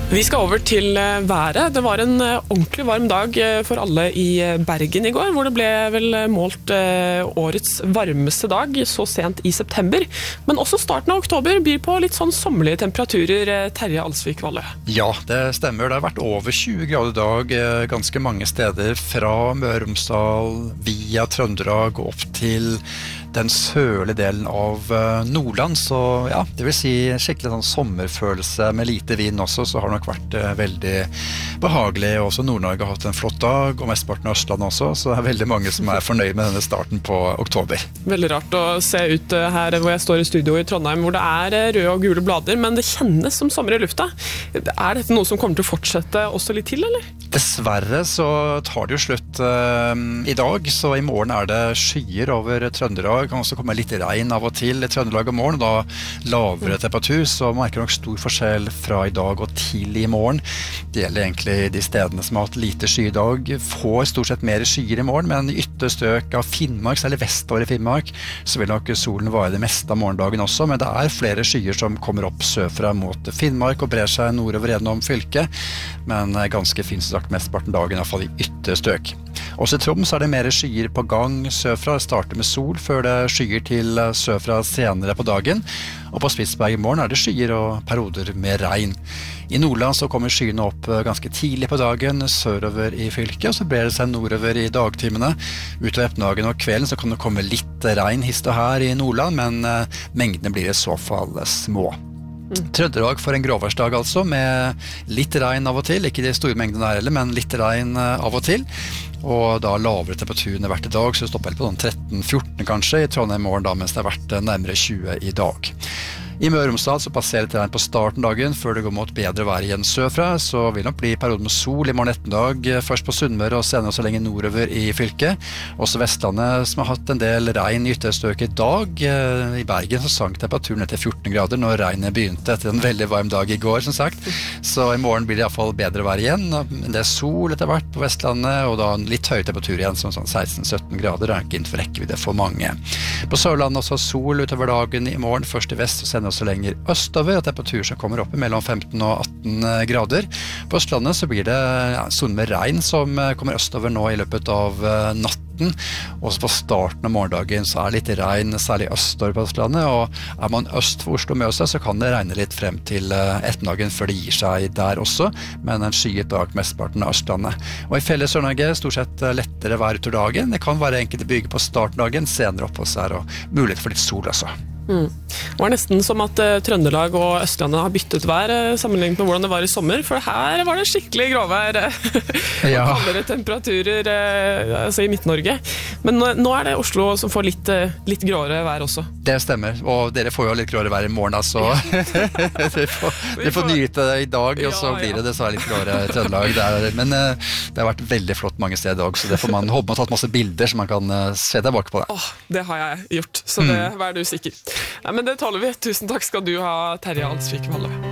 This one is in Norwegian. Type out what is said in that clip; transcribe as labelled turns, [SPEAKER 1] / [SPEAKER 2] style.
[SPEAKER 1] Vi skal over til været. Det var en ordentlig varm dag for alle i Bergen i går, hvor det ble vel målt årets varmeste dag så sent i september. Men også starten av oktober byr på litt sånn sommerlige temperaturer, Terje Alsvik Valle.
[SPEAKER 2] Ja, det stemmer. Det har vært over 20 grader i dag ganske mange steder, fra Møre og Romsdal via Trøndelag og opp til den sørlige delen av Nordland, så ja, det vil si skikkelig sånn sommerfølelse med lite vind også, så har det nok vært veldig behagelig. Også Nord-Norge har hatt en flott dag, og mesteparten av Østlandet også, så det er veldig mange som er fornøyd med denne starten på oktober.
[SPEAKER 1] Veldig rart å se ut her hvor jeg står i studio i Trondheim, hvor det er røde og gule blader, men det kjennes som sommer i lufta. Er dette noe som kommer til å fortsette også litt til, eller? Dessverre
[SPEAKER 2] så tar det jo slutt i dag, så i morgen er det skyer over Trøndelag. Det kan også komme litt regn av og til i Trøndelag om morgen, og da lavere temperatur, så merker nok stor forskjell fra i dag og til i morgen. Det gjelder egentlig de stedene som har hatt lite sky i dag, får stort sett mer skyer i morgen, men i ytterstøk av Finnmark, eller vestover i Finnmark, så vil nok solen vare det meste av morgendagen også, men det er flere skyer som kommer opp sørfra mot Finnmark og brer seg nordover gjennom fylket, men ganske fint sagt mesteparten dagen, i hvert fall i ytterstøk. Også i Troms er det mer skyer på gang sørfra. Det starter med sol før det skyer til sørfra senere på dagen. Og på Spitsberg i morgen er det skyer og perioder med regn. I Nordland så kommer skyene opp ganske tidlig på dagen sørover i fylket, og så brer det seg nordover i dagtimene. Utover ettermiddagen og kvelden så kan det komme litt regn hist og her i Nordland, men mengdene blir i så fall små. Trøndelag for en gråværsdag altså, med litt regn av og til, ikke de store mengdene der heller, men litt regn av og til, og da lavere temperaturen hvert i dag, så det stopper helt på 13-14 kanskje i Trondheim i morgen da, mens det har vært nærmere 20 i dag. I Møre og Romsdal så passerer det regn på starten dagen, før det går mot bedre vær igjen sørfra, så vil det nok bli perioder med sol i morgen ettermiddag, først på Sunnmøre og senere så lenge nordover i fylket. Også Vestlandet som har hatt en del regn i ytterstøk i dag. I Bergen så sank temperaturen ned til 14 grader når regnet begynte etter en veldig varm dag i går, som sagt. Så i morgen blir det i hvert fall bedre vær igjen. Det er sol etter hvert på Vestlandet, og da litt høy temperatur igjen, som sånn 16-17 grader. Det er ikke innenfor rekkevidde for mange. På Sørlandet også sol utover dagen i morgen, først i vest og senere så lenger østover, og temperatur som kommer opp mellom 15 og 18 grader. På Østlandet så blir det sol med regn som kommer østover nå i løpet av natten. Også på starten av morgendagen så er det litt regn, særlig østover på Østlandet, og er man øst for Oslo Mjøsa så kan det regne litt frem til ettermiddagen før det gir seg der også, men en skyet dag mesteparten av Østlandet. Og i fjellet Sør-Norge stort sett lettere vær utover dagen. Det kan være enkelte bygge på starten av dagen, senere oppå seg og mulighet for litt sol også.
[SPEAKER 1] Det var nesten som at Trøndelag og Østlandet har byttet vær sammenlignet med hvordan det var i sommer, for her var det skikkelig gråvær og kaldere temperaturer altså i Midt-Norge. Men nå er det Oslo som får litt gråere vær også.
[SPEAKER 2] Det stemmer, og dere får jo litt gråere vær i morgen, så dere får nyte det i dag, og så blir det dessverre litt gråere i Trøndelag. Men det har vært veldig flott mange steder også, så det får man håpe man har tatt masse bilder så man kan se tilbake på det.
[SPEAKER 1] Det har jeg gjort, så det vær du sikker. Nei, men det tåler vi. Tusen takk skal du ha, Terje Alsvik Valle.